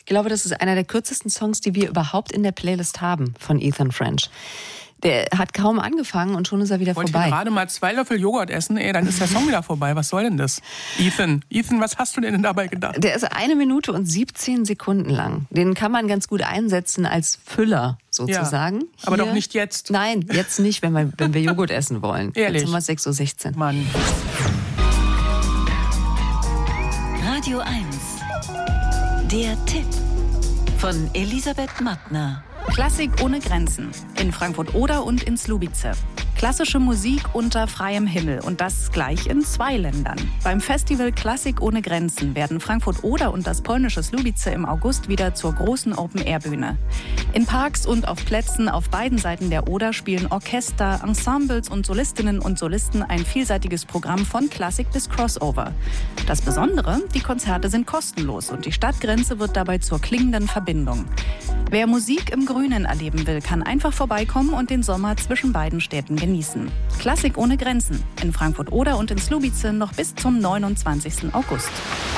glaube, das ist einer der kürzesten Songs, die wir überhaupt in der Playlist haben von Ethan French. Der hat kaum angefangen und schon ist er wieder vorbei. Wollte ich gerade mal 2 Löffel Joghurt essen, dann ist der Song wieder vorbei. Was soll denn das? Ethan, was hast du denn dabei gedacht? Der ist 1 Minute und 17 Sekunden lang. Den kann man ganz gut einsetzen als Füller sozusagen. Ja, aber doch nicht jetzt. Nein, jetzt nicht, wenn wir Joghurt essen wollen. Ehrlich? Jetzt haben wir 6:16 Uhr. Mann. Radio 1. Der Tipp von Elisabeth Mattner. Klassik ohne Grenzen. In Frankfurt-Oder und in Słubice. Klassische Musik unter freiem Himmel und das gleich in 2 Ländern. Beim Festival Klassik ohne Grenzen werden Frankfurt-Oder und das polnische Słubice im August wieder zur großen Open-Air-Bühne. In Parks und auf Plätzen auf beiden Seiten der Oder spielen Orchester, Ensembles und Solistinnen und Solisten ein vielseitiges Programm von Klassik bis Crossover. Das Besondere, die Konzerte sind kostenlos und die Stadtgrenze wird dabei zur klingenden Verbindung. Wer Musik im Grünen erleben will, kann einfach vorbeikommen und den Sommer zwischen beiden Städten genießen. Klassik ohne Grenzen in Frankfurt-Oder und in Słubice noch bis zum 29. August.